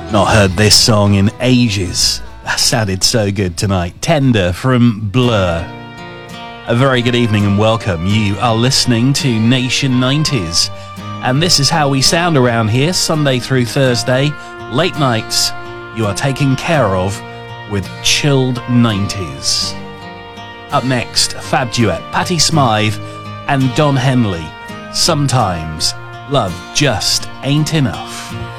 Not heard this song in ages. That sounded so good tonight. Tender from Blur. A very good evening and welcome. You are listening to Nation 90s. And this is how we sound around here, Sunday through Thursday. Late nights, you are taken care of with chilled 90s. Up next, Fab Duet, Patti Smythe and Don Henley. Sometimes love just ain't enough.